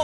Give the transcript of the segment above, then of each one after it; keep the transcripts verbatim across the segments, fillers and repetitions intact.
光，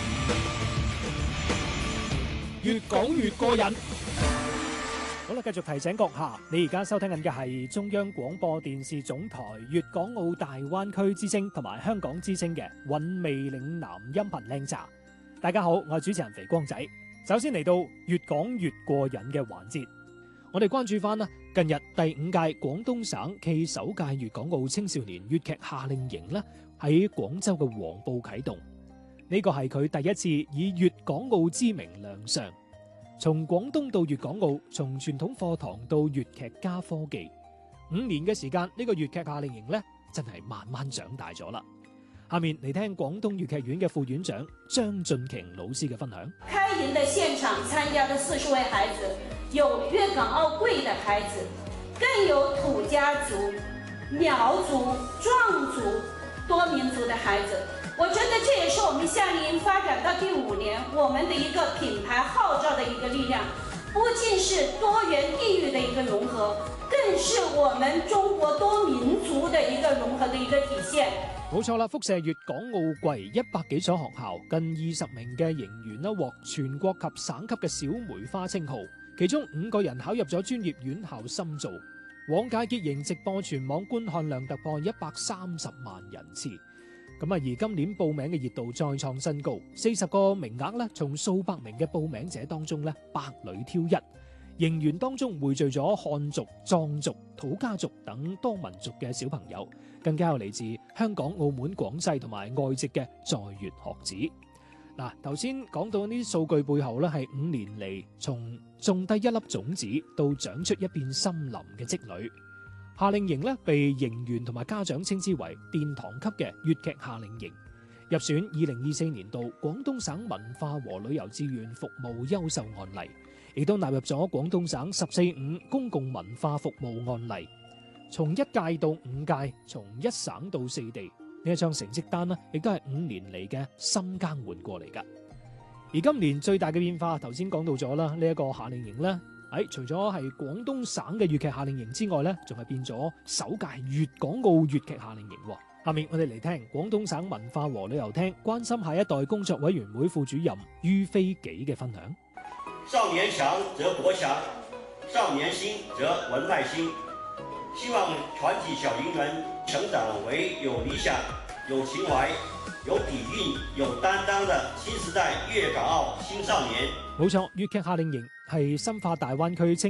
越講越過癮。好啦，繼續提醒閣下，你而家收聽緊嘅係中央廣播電視總台粵港澳大灣區之聲同埋香港之聲嘅韻味嶺南音頻靚茶。大家好，我係主持人肥光仔。首先嚟到越講越過癮嘅環節，我哋關注翻啦，近日第五屆廣東省暨首屆粵港澳青少年粵劇夏令營咧喺廣州嘅黃埔啟動，呢個係佢第一次以粵港澳之名亮相。從廣東到粵港澳，從傳統課堂到粵劇加科技，五年嘅時間，呢個粵劇夏令營呢真係慢慢長大咗啦。下面嚟聽廣東粵劇院嘅副院長張俊瓊老師嘅分享。 開營的現場參加的四十位孩子，有粵港澳貴的孩子，更有土家族、苗族、壯族、多民族的孩子。我覺得這也是我們夏令營發展到第五年，我們的一個品牌號召的一個力量，不僅是多元地域的一個融合，更是我們中國多民族的一個融合的一個體現。 冇錯啦，輻射粵港澳貴一百幾所學校，近二十名嘅營員啦獲全國及省級嘅小梅花稱號，其中五個人考入咗專業院校深造。往屆結營直播全網觀看量突破一百三十萬人次。咁啊，而今年報名嘅熱度再創新高，四十個名額咧，從數百名嘅報名者當中咧，百裏挑一。營員當中匯聚咗漢族、壯族、土家族等多民族嘅小朋友，更加有嚟自香港、澳門、廣西同埋外籍嘅在粵學子。嗱，頭先講到呢啲數據背後咧，係五年嚟從種低一粒種子到長出一片森林嘅積累。夏令營咧被營員同埋家長稱之為殿堂級嘅粵劇夏令營，入選二零二四年度廣東省文化和旅遊志願服務優秀案例，亦都納入咗廣東省十四五公共文化服務案例。從一屆到五屆，從一省到四地，呢一張成績單呢，亦都係五年嚟嘅深耕換過嚟噶。而今年最大嘅變化，頭先講到咗啦，呢一個夏令營咧。喺除咗係廣東省嘅粵劇夏令營之外咧，仲係變咗首屆粵港澳粵劇夏令營。下面我哋嚟聽廣東省文化和旅遊廳關心下一代工作委員會副主任于飛紀嘅分享。 少年強則國強，少年興則文脈興。希望全體小營員成長為有理想、有情懷、有底蘊、有擔當的新時代粵港澳青少年。 冇錯，粵劇夏令營係深化大灣區青